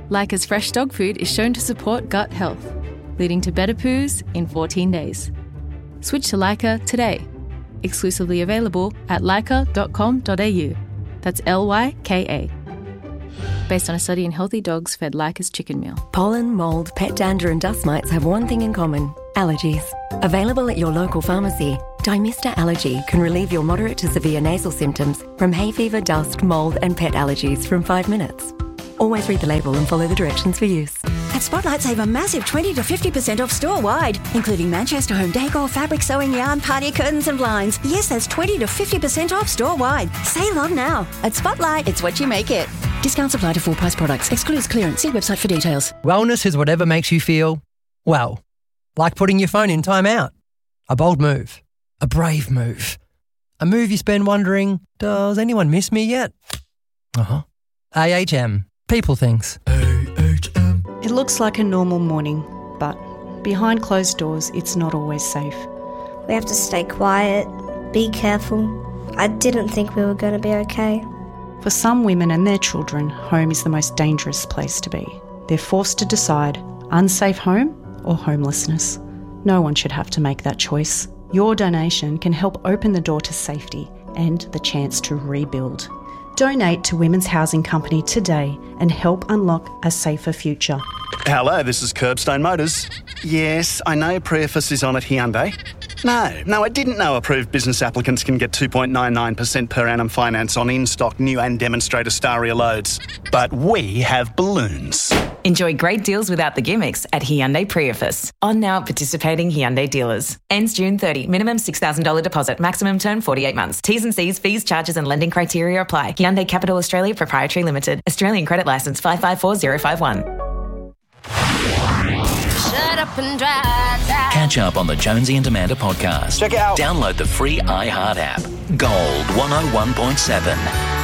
Leica's fresh dog food is shown to support gut health, leading to better poos in 14 days. Switch to Leica today. Exclusively available at leica.com.au. That's Lyka. Based on a study in healthy dogs fed Leica's chicken meal. Pollen, mould, pet dander and dust mites have one thing in common: allergies. Available at your local pharmacy, Dymista Allergy can relieve your moderate to severe nasal symptoms from hay fever, dust, mould and pet allergies from 5 minutes. Always read the label and follow the directions for use. At Spotlight, save a massive 20 to 50% off store-wide, including Manchester home decor, fabric sewing, yarn, party curtains and blinds. Yes, that's 20 to 50% off store-wide. Save on now. At Spotlight, it's what you make it. Discounts apply to full-price products. Excludes clearance. See website for details. Wellness is whatever makes you feel, well, like putting your phone in timeout. A bold move. A brave move. A move you spend wondering, does anyone miss me yet? AHM. People things. AHM. It looks like a normal morning, but behind closed doors, it's not always safe. We have to stay quiet, be careful. I didn't think we were going to be okay. For some women and their children, home is the most dangerous place to be. They're forced to decide unsafe home or homelessness. No one should have to make that choice. Your donation can help open the door to safety and the chance to rebuild. Donate to Women's Housing Company today and help unlock a safer future. Hello, this is Curbstone Motors. Yes, I know Priefus is on at Hyundai. No, I didn't know approved business applicants can get 2.99% per annum finance on in-stock new and demonstrator Staria loads. But we have balloons. Enjoy great deals without the gimmicks at Hyundai Priefus. On now at participating Hyundai dealers. Ends June 30. Minimum $6,000 deposit. Maximum term 48 months. T's and C's, fees, charges and lending criteria apply. Hyundai Capital Australia Proprietary Limited. Australian Credit Licence 554051. Shut up and drive. Catch up on the Jonesy and Amanda podcast. Check it out. Download the free iHeart app. Gold 101.7.